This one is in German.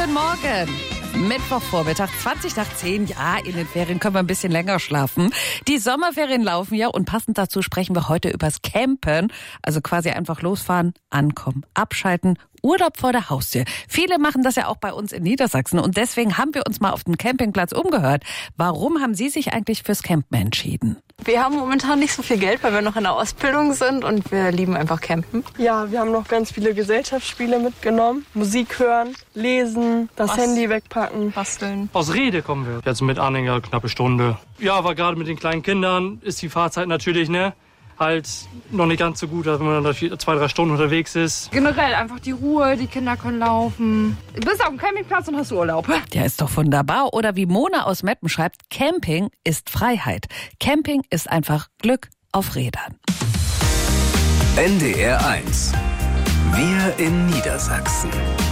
Guten Morgen. Mittwochvormittag, 20 nach 10. Ja, in den Ferien können wir ein bisschen länger schlafen. Die Sommerferien laufen ja und passend dazu sprechen wir heute übers Campen. Also quasi einfach losfahren, ankommen, abschalten, Urlaub vor der Haustür. Viele machen das ja auch bei uns in Niedersachsen und deswegen haben wir uns mal auf dem Campingplatz umgehört. Warum haben Sie sich eigentlich fürs Campen entschieden? Wir haben momentan nicht so viel Geld, weil wir noch in der Ausbildung sind und wir lieben einfach Campen. Ja, wir haben noch ganz viele Gesellschaftsspiele mitgenommen. Musik hören, lesen, das Handy wegpacken. Basteln. Aus Rede kommen wir. Jetzt mit Anhänger knappe Stunde. Ja, aber gerade mit den kleinen Kindern ist die Fahrzeit natürlich, halt noch nicht ganz so gut, als wenn man dann 2-3 Stunden unterwegs ist. Generell einfach die Ruhe, die Kinder können laufen. Du bist auf dem Campingplatz und hast Urlaub. Ja, ist doch wunderbar. Oder wie Mona aus Meppen schreibt, Camping ist Freiheit. Camping ist einfach Glück auf Rädern. NDR 1. Wir in Niedersachsen.